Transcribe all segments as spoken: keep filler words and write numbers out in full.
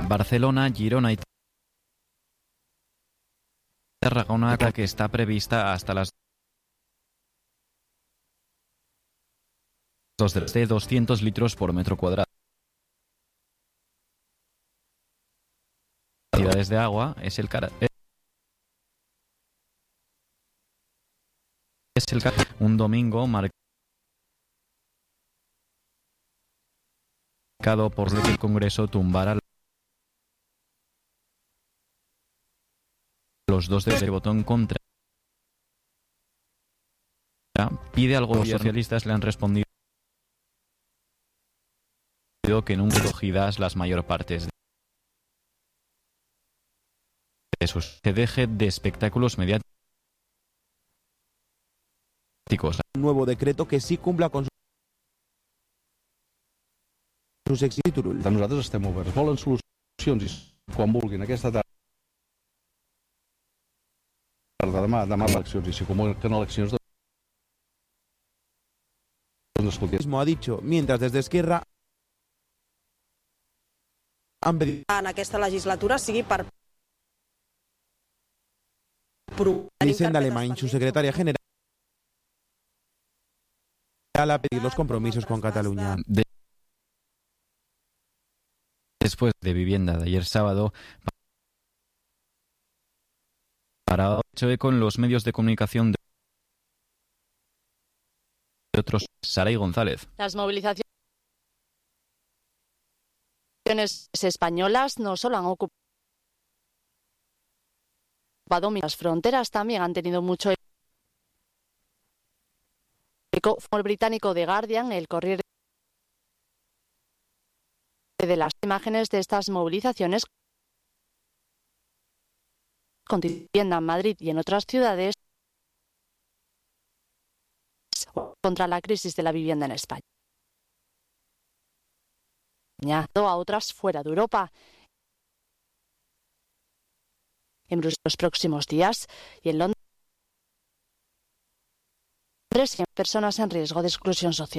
Barcelona, Girona y Tarragona, que está prevista hasta las dos de doscientos litros por metro cuadrado. Cantidades de agua es el cara es el un domingo marcado por el que el Congreso tumbara los dos de botón contra. Pide algo. Los socialistas le han respondido que nunca cogidas las mayor partes de sus. Se deje de espectáculos mediáticos. Un nuevo decreto que sí cumpla con sus exigibles. Nosaltres estem oberts. Volen solucions i quan vulguin aquesta tarda, demà, demà eleccions, i si convoquen eleccions, doncs escolti. Mismo ha dicho, mientras desde Esquerra han pedido en aquesta legislatura sigui per Elisenda Alemany, su secretaria general, a pedir los compromisos con Cataluña. De Después de vivienda de ayer sábado, para hecho eco en los medios de comunicación de otros, Saray González. Las movilizaciones españolas no solo han ocupado las fronteras, también han tenido mucho eco. El británico The Guardian, el Corriere de las imágenes de estas movilizaciones continúan en Madrid y en otras ciudades contra la crisis de la vivienda en España. A otras fuera de Europa. En los próximos días y en Londres, personas en riesgo de exclusión social.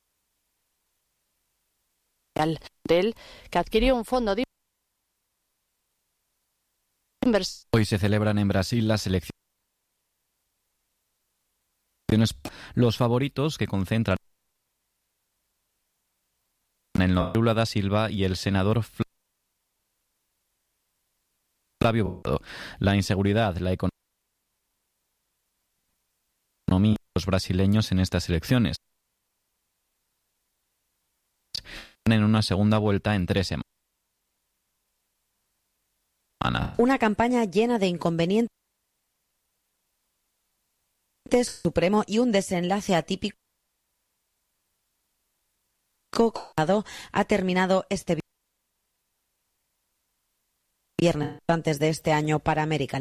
Del que adquirió un fondo de inversión. Hoy se celebran en Brasil las elecciones. Los favoritos que concentran en Lula da Silva y el senador Flávio Bolsonaro. La inseguridad, la economía de los brasileños en estas elecciones. En una segunda vuelta en tres semanas. Una campaña llena de inconvenientes supremo y un desenlace atípico ha terminado este viernes antes de este año para América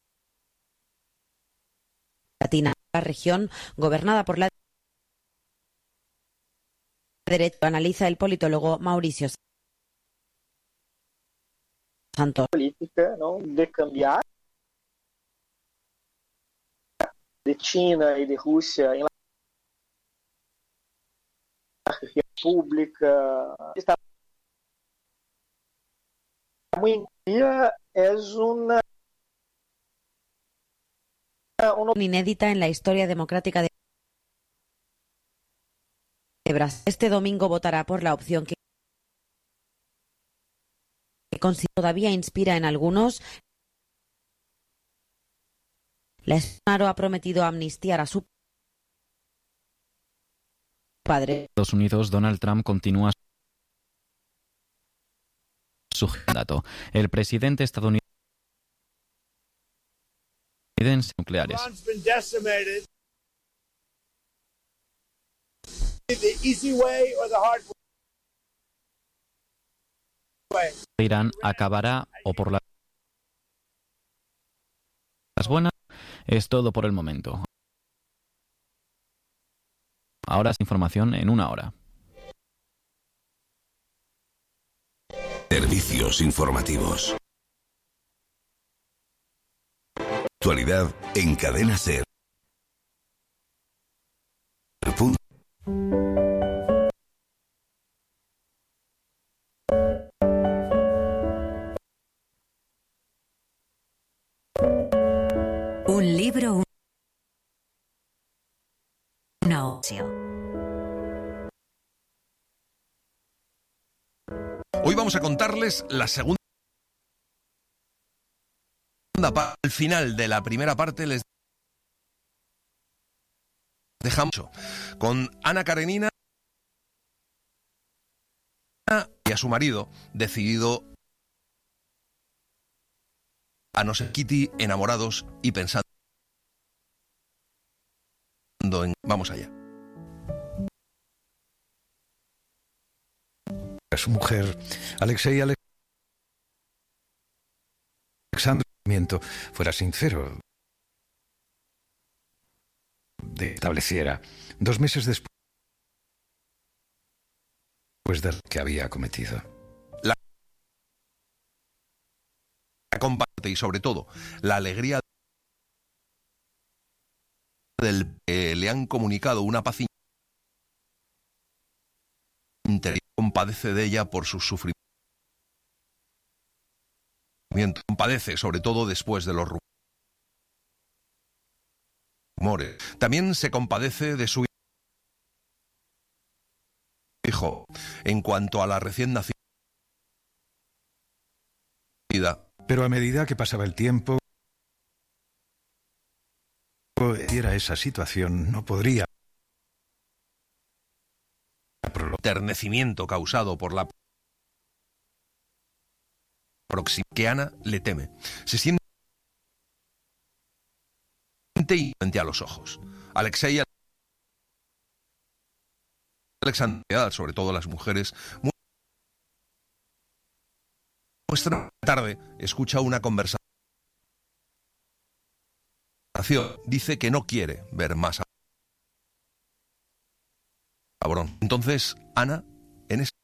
Latina. La región gobernada por la derecha analiza el politólogo Mauricio Santos. Política, ¿no?, de cambiar de China y de Rusia en la República está muy es una, una inédita en la historia democrática de Brasil. Este domingo votará por la opción que todavía inspira en algunos. La Bolsonaro ha prometido amnistiar a su padre. Estados Unidos, Donald Trump continúa su mandato. El presidente estadounidense nucleares. Irán acabará o por las buenas. Es todo por el momento. Ahora es información en una hora. Servicios informativos. Actualidad en Cadena SER. libro una opción. Hoy vamos a contarles la segunda parte. Al final de la primera parte les dejamos con Ana Karenina y a su marido, decidido a no ser Kitty, enamorados y pensando en... Vamos allá. Su mujer, Alexei Alexandrovich, fuera sincero, de estableciera dos meses después de lo que había cometido. La comparte y sobre todo la alegría del que le han comunicado una paz interior, compadece de ella por sus sufrimientos. Compadece sobre todo después de los rumores. También se compadece de su hijo en cuanto a la recién nacida. Pero a medida que pasaba el tiempo, era esa situación, no podría. Enternecimiento causado por la proximidad que Ana le teme. Se siente frente a los ojos. Alexei Alexandria, sobre todo las mujeres, muestra tarde, escucha una conversación. Dice que no quiere ver más a Cabrón. Entonces, Ana, en ese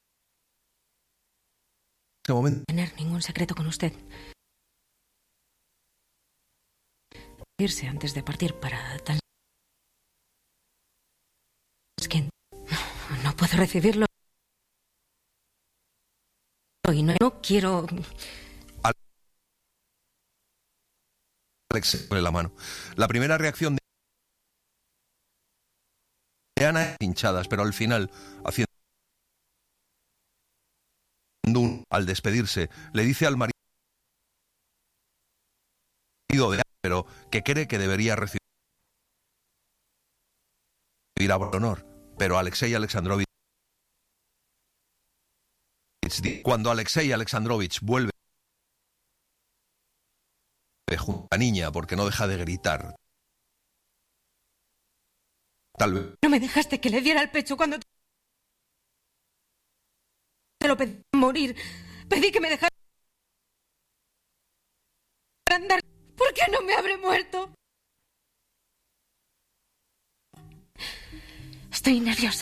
momento... No tener ningún secreto con usted. Irse antes de partir para tal... Es que no puedo recibirlo. Y no, no quiero... Alex pone la mano. La primera reacción de Ana es hinchadas, pero al final, haciendo un, al despedirse, le dice al marido de Ana, pero que cree que debería recibir a honor, pero Alexei Alexandrovich, cuando Alexei Alexandrovich vuelve junto a la niña porque no deja de gritar. Tal vez. No me dejaste que le diera el pecho cuando te lo pedí morir. Pedí que me dejara andar. ¿Por qué no me habré muerto? Estoy nerviosa.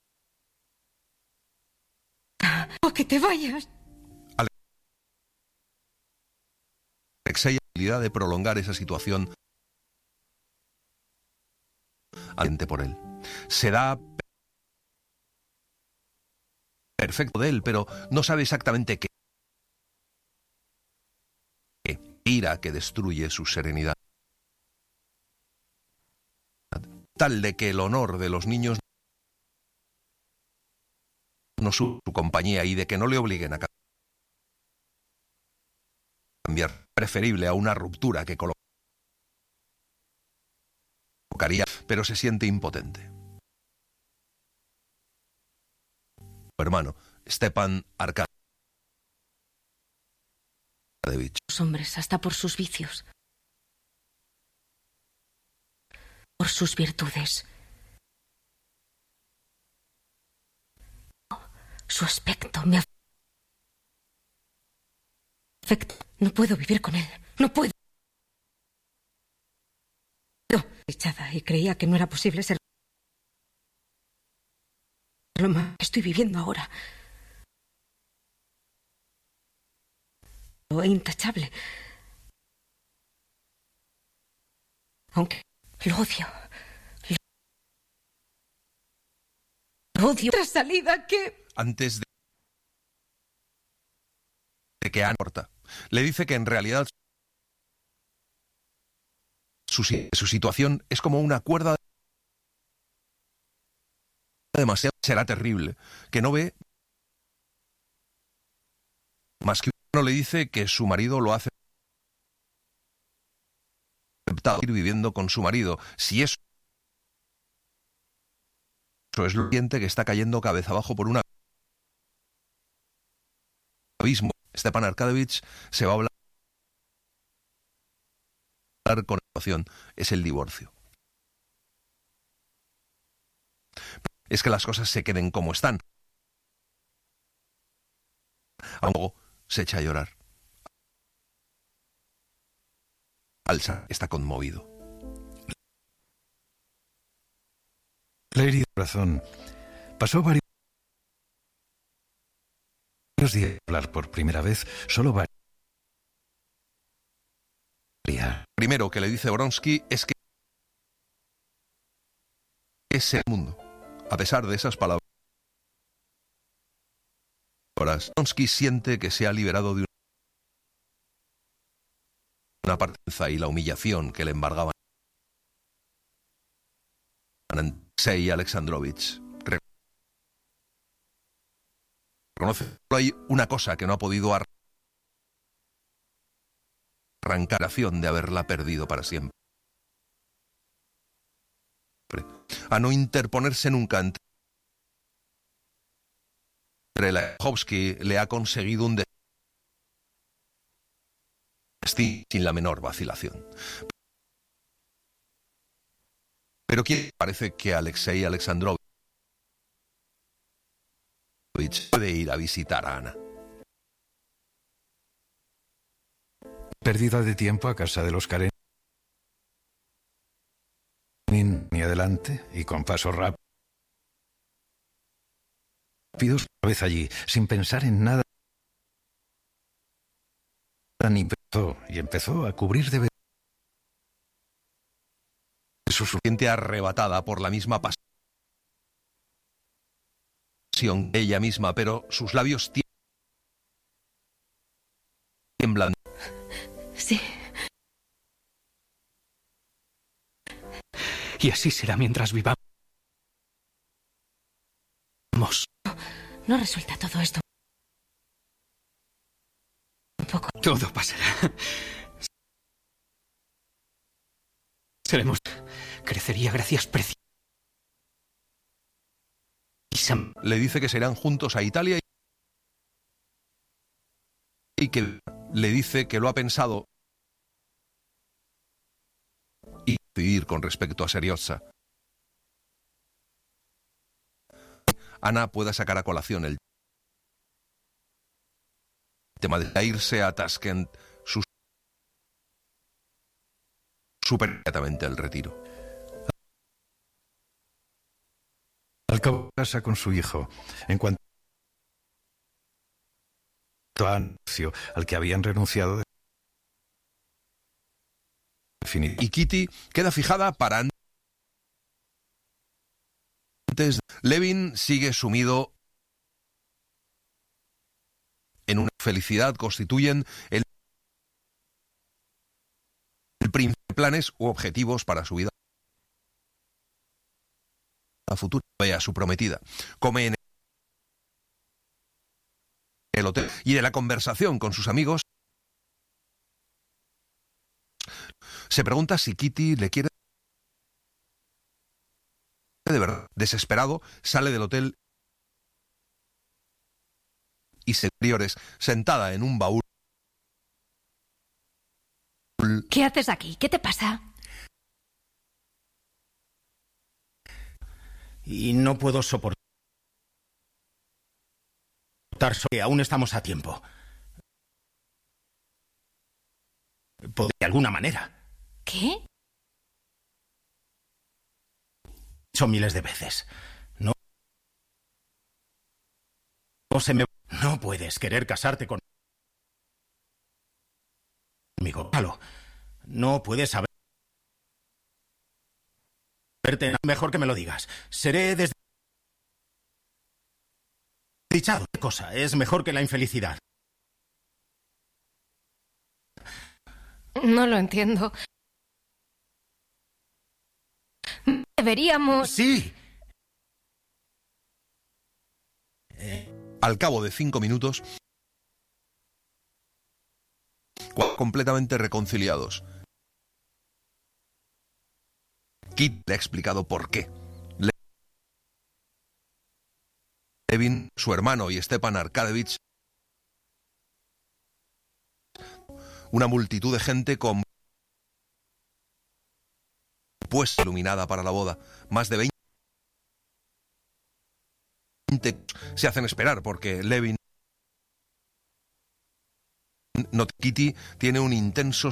O que te vayas. Alexei, la habilidad de prolongar esa situación por él. Se da perfecto de él, pero no sabe exactamente qué. Qué ira que destruye su serenidad. Tal de que el honor de los niños no su, su compañía y de que no le obliguen a cambiar. Preferible a una ruptura que colocaría, pero se siente impotente. Su hermano, Stepan Arkadievich. Los hombres, hasta por sus vicios, por sus virtudes. Su aspecto me afecta. No puedo vivir con él. No puedo. Echada y creía que no era posible ser lo más que estoy viviendo ahora. Lo intachable. Aunque lo odio. Lo odio. Otra salida que... Antes de que Ana corta, le dice que en realidad Su, su situación es como una cuerda demasiado. Será terrible, que no ve más que uno le dice que su marido lo hace aceptado ir viviendo con su marido. Si eso, eso es lo siguiente que está cayendo cabeza abajo por un abismo. Stepan Arkadievich se va a hablar con la situación, es el divorcio. Es que las cosas se queden como están. Luego se echa a llorar. Alsa está conmovido. La herida del corazón pasó varios días de hablar por primera vez, solo varios. Primero que le dice Vronsky es que es el mundo. A pesar de esas palabras, Vronsky siente que se ha liberado de una partenza y la humillación que le embargaban. Alexei Alexandrovich reconoce que hay una cosa que no ha podido arrancar la acción de haberla perdido para siempre. A no interponerse nunca entre Lajowski le ha conseguido un destino sin la menor vacilación. Pero ¿quién parece que Alexei Alexandrovich puede ir a visitar a Ana? Pérdida de tiempo a casa de los Karenin y adelante y con paso rápido. Rápidos, una vez allí, sin pensar en nada, ni empezó, y empezó a cubrir de su suficiente arrebatada por la misma pasión que ella misma, pero sus labios tiemblan. Sí. Y así será mientras vivamos. No resulta todo esto un poco. Todo pasará. Seremos. Crecería gracias preciosas. Le dice que se irán juntos a Italia y que le dice que lo ha pensado y decidir con respecto a Serioza. Ana pueda sacar a colación el tema de irse a Tashkent, su super inmediatamente el retiro. Al cabo casa con su hijo, en cuanto a anuncio al que habían renunciado. Y Kitty queda fijada para antes. Levin sigue sumido en una felicidad, constituyen el, el príncipe de planes u objetivos para su vida a futuro. Ve a su prometida, come en el hotel y de la conversación con sus amigos se pregunta si Kitty le quiere de verdad. Desesperado, sale del hotel y se exteriores, sentada en un baúl. ¿Qué haces aquí? ¿Qué te pasa? Y no puedo soportar que aún estamos a tiempo. De alguna manera. ¿Qué? He dicho miles de veces. No. No se me. No puedes querer casarte conmigo. No puedes saber. Mejor que me lo digas. Seré desde... Dichado. ¿Qué cosa es mejor que la infelicidad? No lo entiendo. Deberíamos... Sí. Al cabo de cinco minutos, completamente reconciliados, Kit le ha explicado por qué. Levin, su hermano y Stepan Arkadevich, una multitud de gente con pues iluminada para la boda, más de veinte se hacen esperar porque Levin no, Kitty tiene un intenso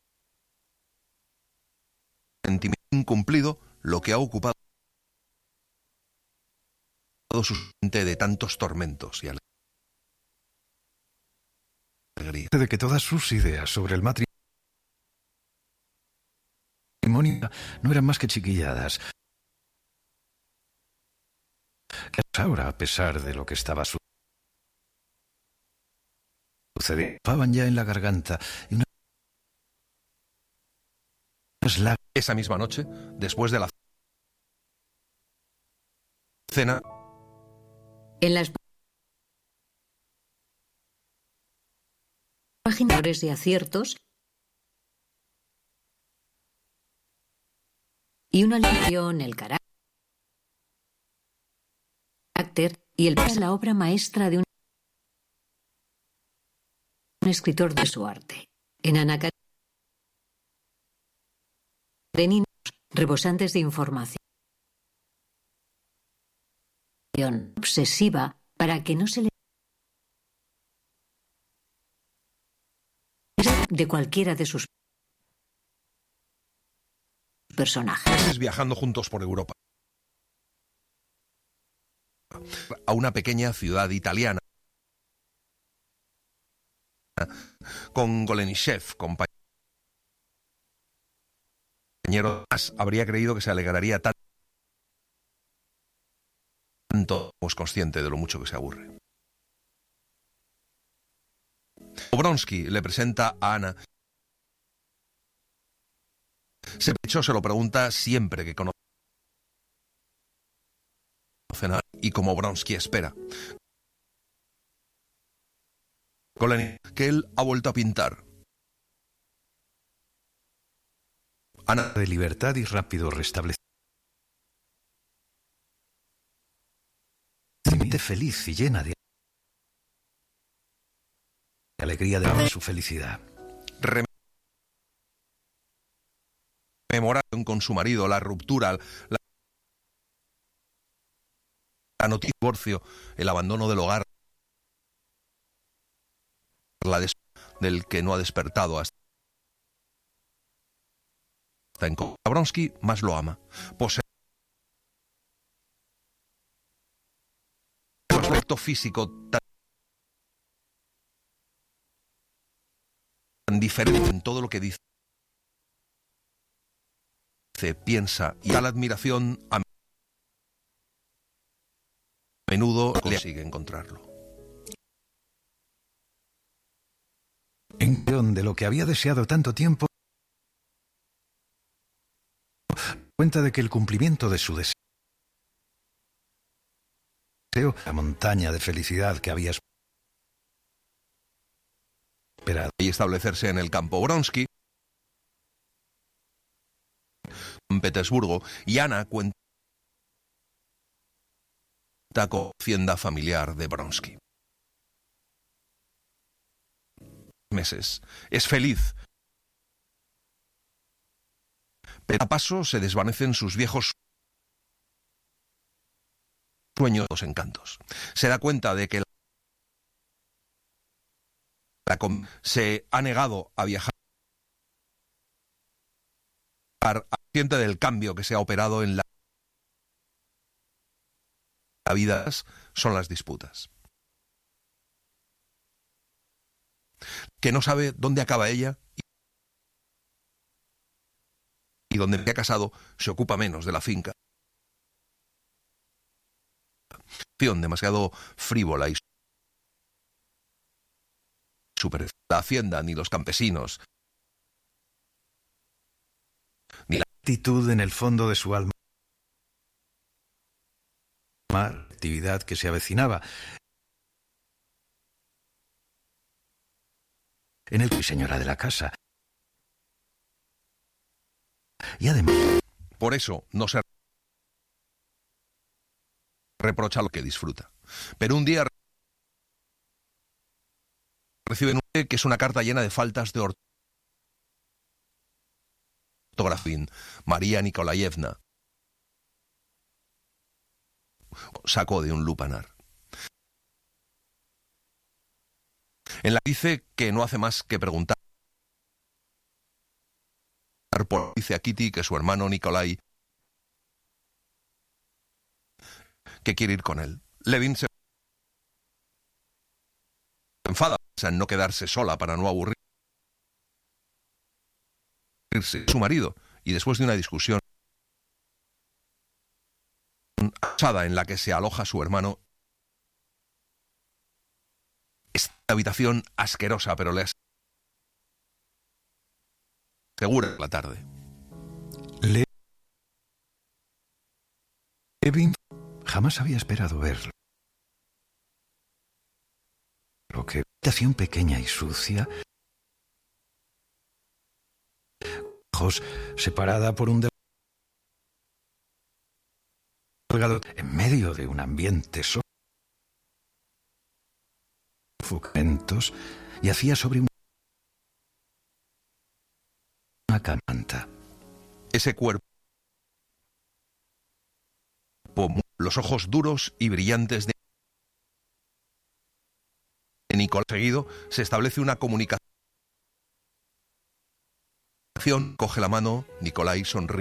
sentimiento incumplido, lo que ha ocupado su mente de tantos tormentos y alegría. De que todas sus ideas sobre el matrimonio no eran más que chiquilladas. Ahora, a pesar de lo que estaba sucediendo, pasaban ya en la garganta y una... Esa misma noche, después de la cena, En las páginas de aciertos y una lección, el carácter y el es la obra maestra de un, un escritor de su arte. En Ana Karenina, rebosantes de información obsesiva para que no se le de cualquiera de sus personajes. Viajando juntos por Europa a una pequeña ciudad italiana con Golenishev, compañero, habría creído que se alegraría tanto, pues consciente de lo mucho que se aburre. Obronsky le presenta a Ana. Se pecho se lo pregunta siempre que conoce y como Obronsky espera. Golenin, que él ha vuelto a pintar. Ana de libertad y rápido restablecimiento. Feliz y llena de alegría de su felicidad. Rememoraron con su marido la ruptura, la, la noticia del divorcio, el abandono del hogar, la des del que no ha despertado hasta en Obronsky más lo ama. Posee su aspecto físico tan diferente en todo lo que dice, piensa y da la admiración a menudo le consigue encontrarlo. En de lo que había deseado tanto tiempo, cuenta de que el cumplimiento de su deseo, la montaña de felicidad que había esperado, y establecerse en el campo. Obronsky en Petersburgo, y Ana cuenta con hacienda familiar de Obronsky. Meses. Es feliz. Pero a paso se desvanecen sus viejos sueños, los encantos. Se da cuenta de que la se ha negado a viajar, consciente del cambio que se ha operado en la La vida son las disputas. Que no sabe dónde acaba ella y donde se ha casado se ocupa menos de la finca. Demasiado frívola y super. La hacienda ni los campesinos ni la actitud en el fondo de su alma actividad que se avecinaba. En el señora de la casa. Y además... Por eso no se reprocha lo que disfruta. Pero un día recibe que es una carta llena de faltas de ortografía. María Nikolayevna sacó de un lupanar. En la que dice que no hace más que preguntar por dice a Kitty que su hermano Nikolai que quiere ir con él. Levin se enfada en no quedarse sola para no aburrirse su marido y después de una discusión asada en la que se aloja su hermano, esta habitación asquerosa pero le asegura la tarde. Le... Levin jamás había esperado verlo. Lo que habitación pequeña y sucia, ojos separada por un delgado en medio de un ambiente sofocantes y hacía sobre una camanta. Ese cuerpo, los ojos duros y brillantes de Nicolás. Seguido se establece una comunicación. Coge la mano, Nikolai sonríe.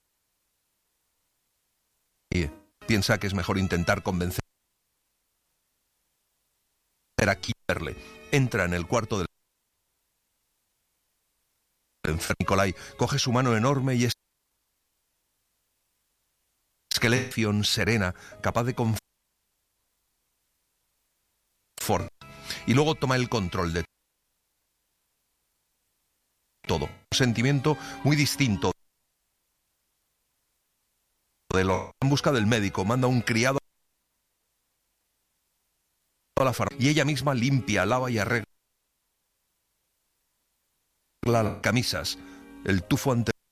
Piensa que es mejor intentar convencer a verle. Entra en el cuarto del enfermo. Nikolai coge su mano enorme y es esqueleto serena, capaz de conformar. Y luego toma el control de todo. Un sentimiento muy distinto de lo en busca del médico. Manda un criado a la farmacia y ella misma limpia, lava y arregla las camisas, el tufo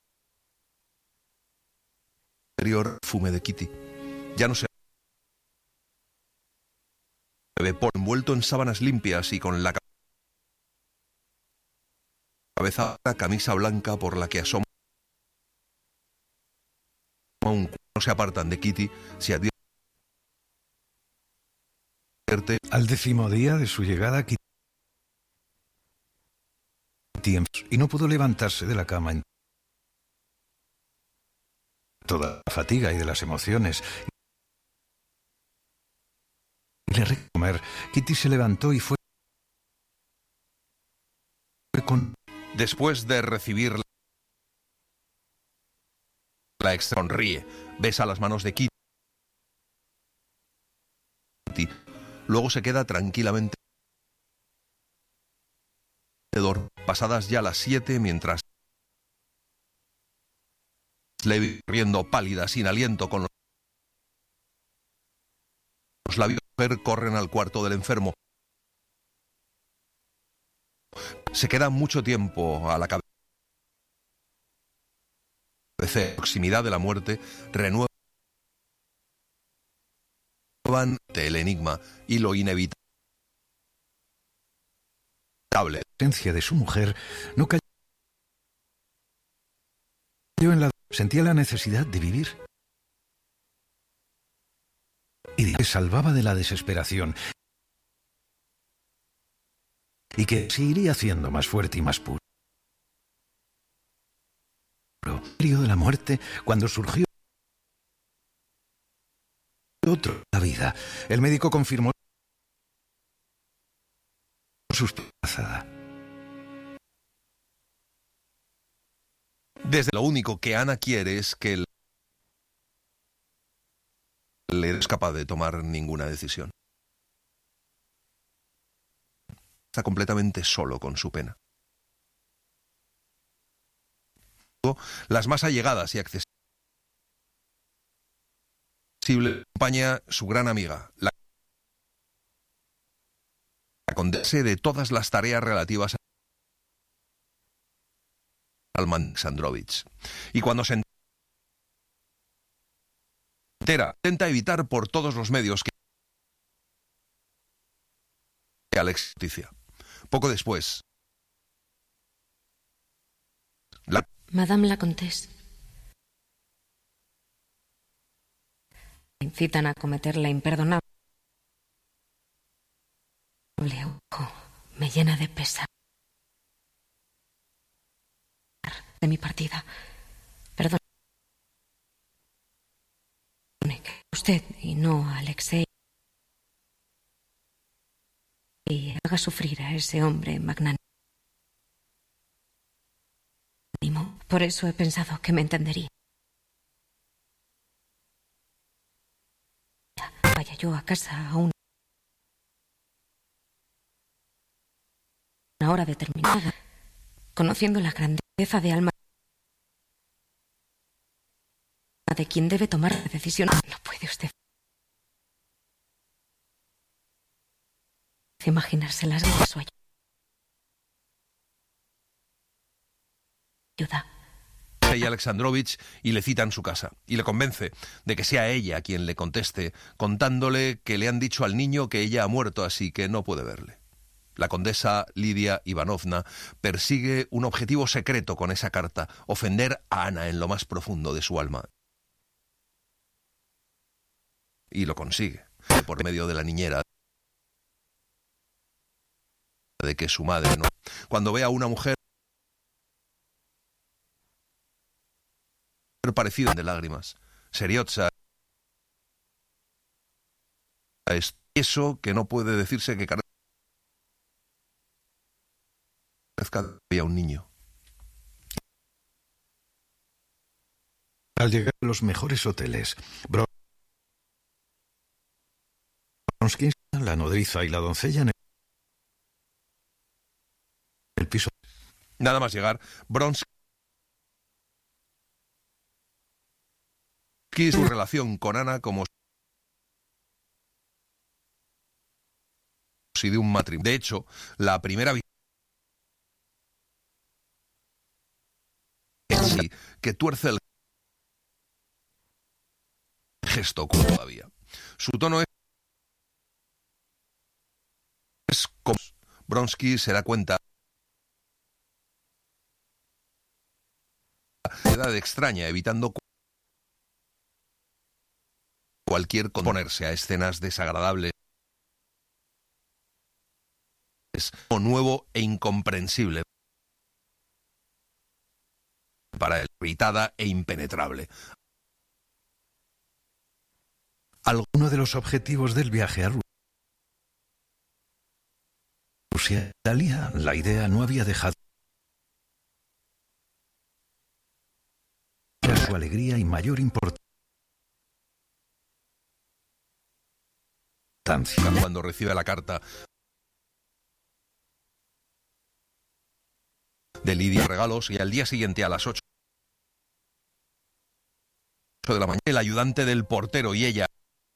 anterior, fume de Kitty. Ya no se ve por envuelto en sábanas limpias y con la cabeza la camisa blanca por la que asoma un cu- no se apartan de Kitty, se advierte. Al décimo día de su llegada, Kitty y no pudo levantarse de la cama en toda la fatiga y de las emociones. Y le recomendó comer. Kitty se levantó y fue con... Después de recibir la extra, sonríe, besa las manos de Kitty. Luego se queda tranquilamente pasadas ya las siete, mientras Levi, riendo pálida, sin aliento, con los labios de mujer, corren al cuarto del enfermo. Se queda mucho tiempo a la cabeza. La proximidad de la muerte renuevan el enigma y lo inevitable. La presencia de su mujer no cayó en la... Sentía la necesidad de vivir y se salvaba de la desesperación y que se iría haciendo más fuerte y más puro. El misterio de la muerte, cuando surgió otro la vida, el médico confirmó su pasada. Desde lo único que Ana quiere es que él le es capaz de tomar ninguna decisión. Está completamente solo con su pena. Las más allegadas y accesibles acompaña su gran amiga, la, la condesa de todas las tareas relativas al Alexandrovich. Y cuando se entera, intenta evitar por todos los medios que Alex noticia. Poco después, la... Madame la Comtesse. Me incitan a cometer la imperdonable. Ojo, me llena de pesar de mi partida. Perdón. Usted y no a Alexei. Y haga sufrir a ese hombre magnánimo. Por eso he pensado que me entendería. Vaya yo a casa a una hora determinada, conociendo la grandeza de alma de quien debe tomar la decisión. No puede usted imaginarse las ganas de su ayuda. Y Alexandrovich y le cita en su casa y le convence de que sea ella quien le conteste, contándole que le han dicho al niño que ella ha muerto, así que no puede verle. La condesa Lidia Ivanovna persigue un objetivo secreto con esa carta: ofender a Ana en lo más profundo de su alma. Y lo consigue, por medio de la niñera, de que su madre no. Cuando ve a una mujer parecido de lágrimas, Seriotza, es eso que no puede decirse que carezca de un niño. Al llegar a los mejores hoteles, Bronsky, la nodriza y la doncella en el piso. Nada más llegar, Bronsky, su relación con Ana como si de un matrimonio. De hecho, la primera visita que tuerce el gesto como todavía. Su tono es, es como Bronsky se da cuenta de edad extraña, evitando cualquier ponerse a escenas desagradables o nuevo e incomprensible para él, irritada e impenetrable. Alguno de los objetivos del viaje a Rusia, Italia, la idea no había dejado su alegría y mayor importancia. Cuando recibe la carta de Lidia, regalos, y al día siguiente a las ocho de la mañana, el ayudante del portero y ella,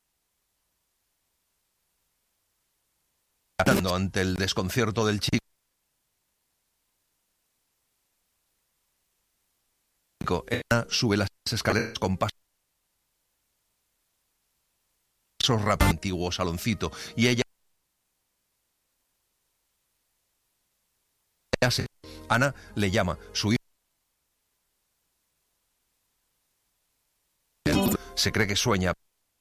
ante el desconcierto del chico, Ana sube las escaleras con pasos rápidos, antiguo saloncito, y ella Ana le llama, su hijo se cree que sueña,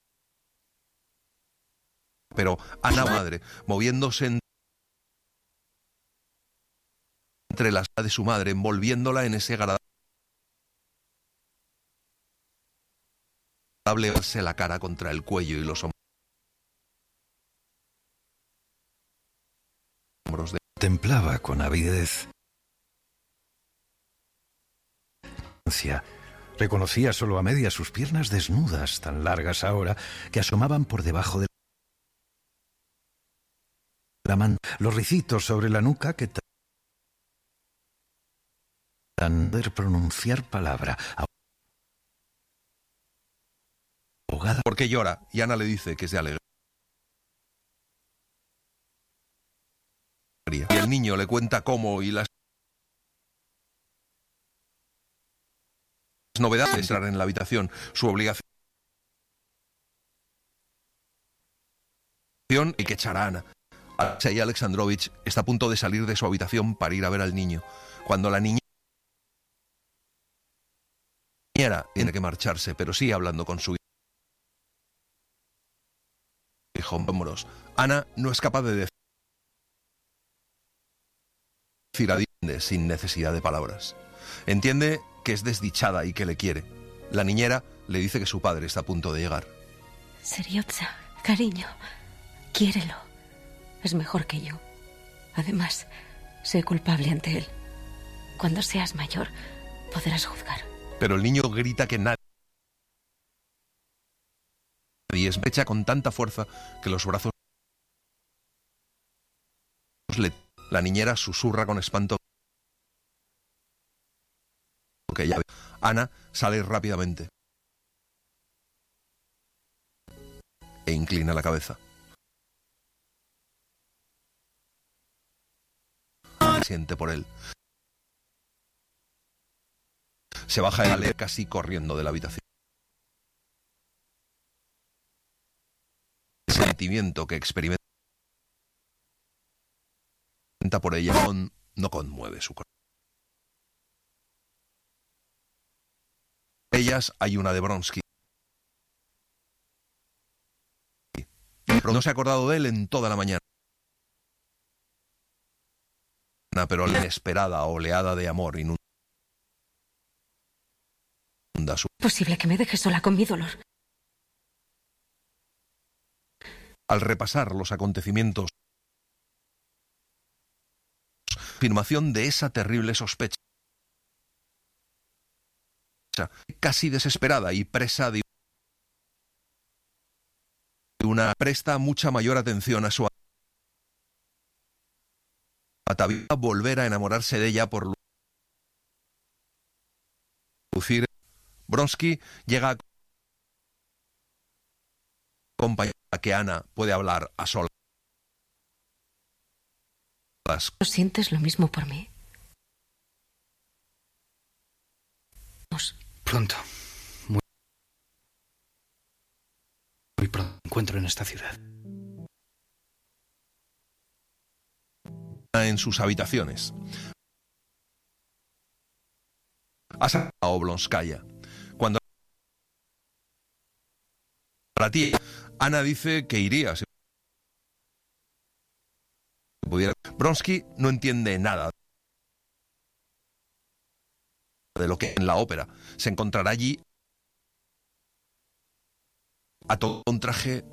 pero Ana, madre, moviéndose entre las de su madre, envolviéndola en ese agradable verse la cara contra el cuello y los hombros de... Templaba con avidez. Reconocía solo a media sus piernas desnudas, tan largas ahora, que asomaban por debajo de la mano, los ricitos sobre la nuca que tan poder pronunciar palabra. ahogada. Porque llora y Ana le dice que es de alegría. Y el niño le cuenta cómo y las novedades de entrar en la habitación, su obligación y que echará a Ana. Alexei Alexandrovich está a punto de salir de su habitación para ir a ver al niño, cuando la niñera tiene que marcharse, pero sigue hablando con su hijo. Hombros. Ana no es capaz de decir atiende sin necesidad de palabras. Entiende que es desdichada y que le quiere. La niñera le dice que su padre está a punto de llegar. Seriotza, cariño, quiérelo. Es mejor que yo. Además, soy culpable ante él. Cuando seas mayor, podrás juzgar. Pero el niño grita que nadie y es brecha con tanta fuerza que los brazos le... La niñera susurra con espanto que ya ve. Ana sale rápidamente e inclina la cabeza. Siente por él. Se baja de la escalera casi corriendo de la habitación. El sentimiento que experimenta por ella no, no conmueve su corazón. Ellas hay una de Bronsky. No se ha acordado de él en toda la mañana. Pero la inesperada oleada de amor inunda su... Posible que me dejes sola con mi dolor. Al repasar los acontecimientos, afirmación de esa terrible sospecha, casi desesperada y presa de una, presta mucha mayor atención a su atavío, a volver a enamorarse de ella por lucir. Bronsky llega a acompañar a que Ana puede hablar a solas. ¿No sientes lo mismo por mí? Pronto. Muy, muy pronto me encuentro en esta ciudad. En sus habitaciones. Hasta a Oblonskaya. Cuando la tía Ana dice que iría si pudiera. Bronsky no entiende nada de lo que en la ópera se encontrará allí a todo un traje